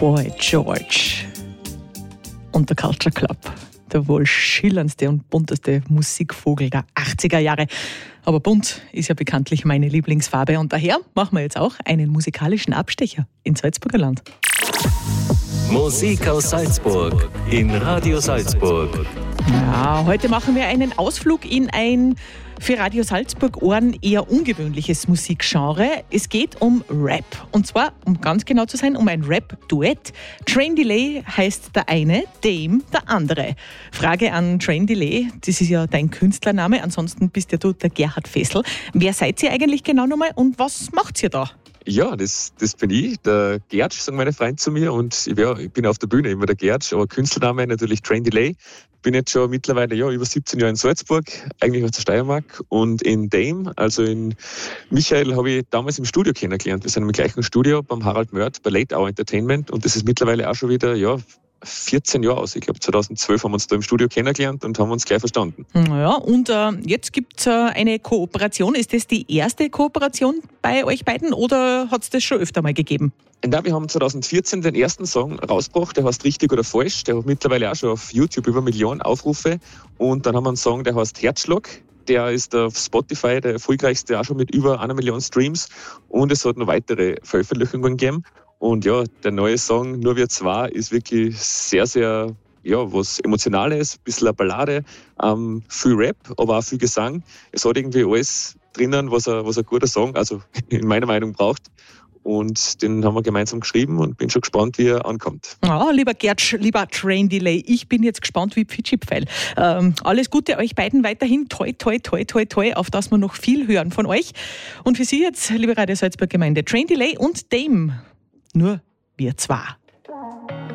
Boy George und der Culture Club. Der wohl schillerndste und bunteste Musikvogel der 80er Jahre. Aber bunt ist ja bekanntlich meine Lieblingsfarbe und daher machen wir jetzt auch einen musikalischen Abstecher ins Salzburger Land. Musik aus Salzburg in Radio Salzburg. Ja, heute machen wir einen Ausflug in ein für Radio Salzburg Ohren eher ungewöhnliches Musikgenre. Es geht um Rap. Und zwar, um ganz genau zu sein, um ein Rap-Duett. Train Delay heißt der eine, Dame der andere. Frage an Train Delay, das ist ja dein Künstlername, ansonsten bist ja du der Gerhard Fessel. Wer seid ihr eigentlich genau nochmal und was macht ihr da? Ja, das bin ich, der Gertsch, sagen meine Freunde zu mir. Und ich bin auf der Bühne immer der Gertsch, aber Künstlername natürlich Train Delay. Bin jetzt schon mittlerweile über 17 Jahre in Salzburg, eigentlich aus der Steiermark. Und in Dame, also in Michael, habe ich damals im Studio kennengelernt. Wir sind im gleichen Studio beim Harald Mörth bei Late Hour Entertainment. Und das ist mittlerweile auch schon wieder 14 Jahre aus. Ich glaube 2012 haben wir uns da im Studio kennengelernt und haben uns gleich verstanden. Ja, und jetzt gibt es eine Kooperation. Ist das die erste Kooperation bei euch beiden oder hat es das schon öfter mal gegeben? Ja, wir haben 2014 den ersten Song rausgebracht, der heißt Richtig oder Falsch. Der hat mittlerweile auch schon auf YouTube über Millionen Aufrufe. Und dann haben wir einen Song, der heißt Herzschlag. Der ist auf Spotify der erfolgreichste, auch schon mit über 1 Million Streams. Und es hat noch weitere Veröffentlichungen gegeben. Und ja, der neue Song Nur wir zwei ist wirklich sehr, sehr, was Emotionales, ein bisschen eine Ballade, viel Rap, aber auch viel Gesang. Es hat irgendwie alles drinnen, was ein guter Song, also in meiner Meinung, braucht. Und den haben wir gemeinsam geschrieben und bin schon gespannt, wie er ankommt. Ja, lieber Gertsch, lieber Train Delay, ich bin jetzt gespannt wie Pfitschipfeil. Alles Gute euch beiden weiterhin. Toi, toi, toi, toi, toi, auf dass wir noch viel hören von euch. Und für Sie jetzt, liebe Radio Salzburg Gemeinde, Train Delay und Dame. Nur wir zwei.